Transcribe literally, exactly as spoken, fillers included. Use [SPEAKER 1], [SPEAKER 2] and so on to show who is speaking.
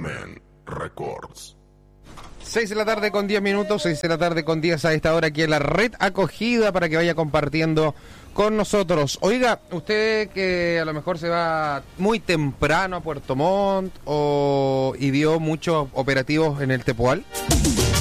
[SPEAKER 1] Elemen Records.
[SPEAKER 2] seis de la tarde con diez minutos, seis de la tarde con diez a esta hora aquí en la red acogida para que vaya compartiendo con nosotros. Oiga, usted que a lo mejor se va muy temprano a Puerto Montt o y vio muchos operativos en el Tepual,